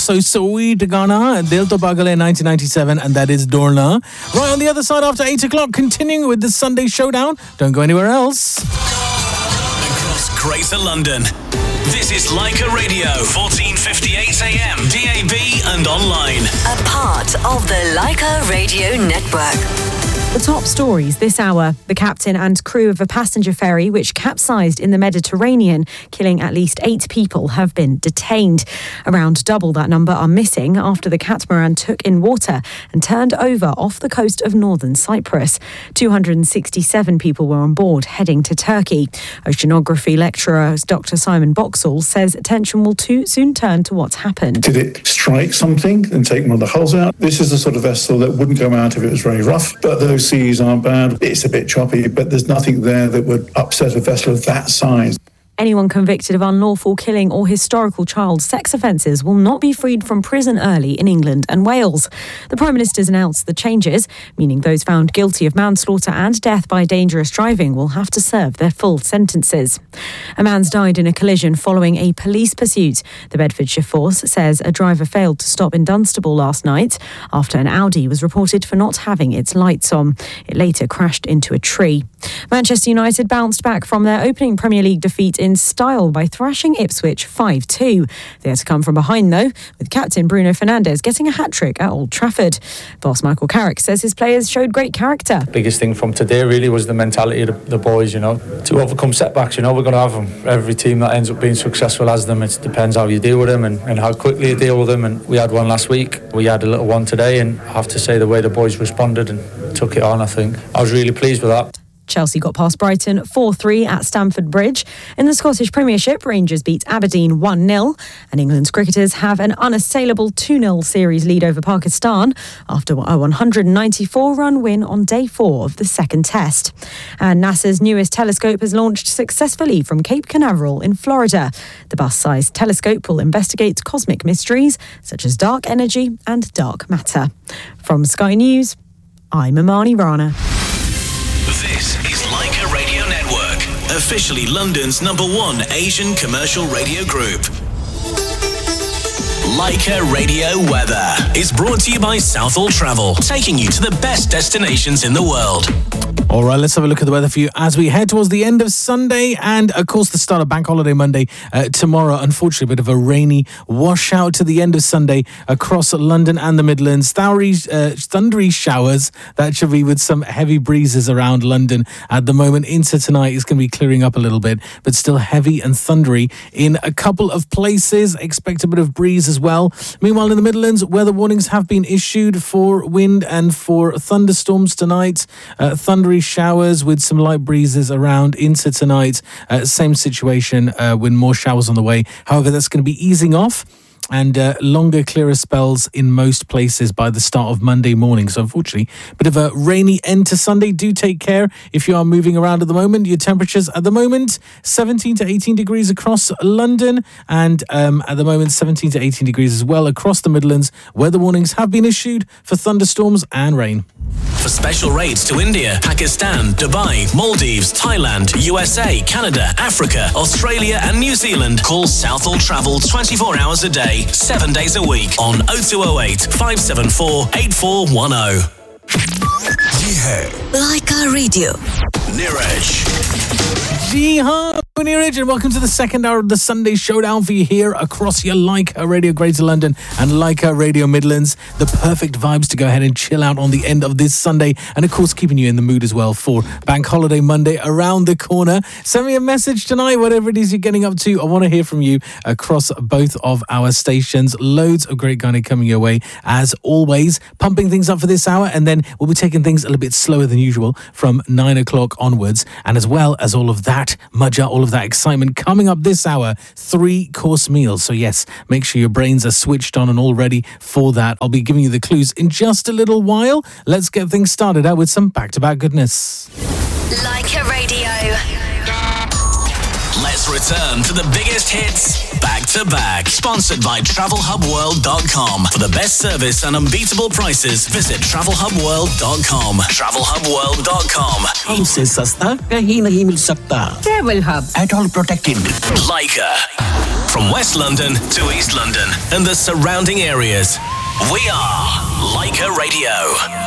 So sweet Ghana, Dil To Pagal in 1997, and that is Dorna. Right on the other side after 8 o'clock, continuing with the Sunday Showdown. Don't go anywhere else. Across Greater London, this is Leica Radio, 1458 AM, DAB and online. A part of the Leica Radio Network. The top stories this hour. The captain and crew of a passenger ferry which capsized in the Mediterranean, killing at least 8 people, have been detained. Around double that number are missing after the catamaran took in water and turned over off the coast of northern Cyprus. 267 people were on board heading to Turkey. Oceanography lecturer Dr. Simon Boxall says attention will soon turn to what's happened. Did it strike something and take one of the hulls out? This is the sort of vessel that wouldn't go out if it was very rough, but those seas aren't bad. It's a bit choppy, but there's nothing there that would upset a vessel of that size. Anyone convicted of unlawful killing or historical child sex offences will not be freed from prison early in England and Wales. The Prime Minister's announced the changes, meaning those found guilty of manslaughter and death by dangerous driving will have to serve their full sentences. A man's died in a collision following a police pursuit. The Bedfordshire Force says a driver failed to stop in Dunstable last night after an Audi was reported for not having its lights on. It later crashed into a tree. Manchester United bounced back from their opening Premier League defeat in style by thrashing Ipswich 5-2. They had to come from behind though, with captain Bruno Fernandes getting a hat-trick at Old Trafford. Boss Michael Carrick says his players showed great character. Biggest thing from today really was the mentality of the boys, to overcome setbacks. We're going to have them. Every team that ends up being successful has them. It depends how you deal with them and how quickly you deal with them. And we had one last week. We had a little one today, and I have to say the way the boys responded and took it on, I think I was really pleased with that. Chelsea got past Brighton 4-3 at Stamford Bridge. In the Scottish Premiership, Rangers beat Aberdeen 1-0, and England's cricketers have an unassailable 2-0 series lead over Pakistan after a 194-run win on day 4 of the second test. And NASA's newest telescope has launched successfully from Cape Canaveral in Florida. The bus-sized telescope will investigate cosmic mysteries such as dark energy and dark matter. From Sky News, I'm Imani Rana. This is Leica Radio Network, officially London's #1 Asian commercial radio group. Leica Radio Weather is brought to you by Southall Travel, taking you to the best destinations in the world. All right, let's have a look at the weather for you as we head towards the end of Sunday and, of course, the start of Bank Holiday Monday tomorrow. Unfortunately, a bit of a rainy washout to the end of Sunday across London and the Midlands. Thundery showers, that should be with some heavy breezes around London at the moment. Into tonight, it's going to be clearing up a little bit, but still heavy and thundery in a couple of places. Expect a bit of breeze as well. Meanwhile, in the Midlands, weather warnings have been issued for wind and for thunderstorms tonight. Thundery showers with some light breezes around into tonight. Same situation with more showers on the way. However, that's going to be easing off. And longer, clearer spells in most places by the start of Monday morning. So unfortunately, a bit of a rainy end to Sunday. Do take care if you are moving around at the moment. Your temperatures at the moment, 17 to 18 degrees across London. And at the moment, 17 to 18 degrees as well across the Midlands. Weather warnings have been issued for thunderstorms and rain. For special rates to India, Pakistan, Dubai, Maldives, Thailand, USA, Canada, Africa, Australia and New Zealand, call Southall Travel 24 hours a day, 7 days a week on 0208 574 8410. Leica Radio. Niraj. Ji haan, Niraj, and welcome to the second hour of the Sunday Showdown for you here across your Leica Radio Greater London and Leica Radio Midlands. The perfect vibes to go ahead and chill out on the end of this Sunday, and of course keeping you in the mood as well for Bank Holiday Monday around the corner. Send me a message tonight, whatever it is you're getting up to. I want to hear from you across both of our stations. Loads of great Ghana coming your way as always, pumping things up for this hour, and then we'll be taking things a little bit slower than usual from 9 o'clock onwards, and as well as all of that Maja, all of that excitement coming up this hour, 3-course meals. So yes, make sure your brains are switched on and all ready for that. I'll be giving you the clues in just a little while. Let's get things started out with some back-to-back goodness. Leica Radio. Let's return to the biggest hits back to back. Sponsored by TravelHubWorld.com. For the best service and unbeatable prices, visit TravelHubWorld.com. TravelHubWorld.com. हमसे सस्ता कहीं नहीं मिल सकता. Travel Hub. At all protected. Leica. From West London to East London and the surrounding areas, we are Leica Radio.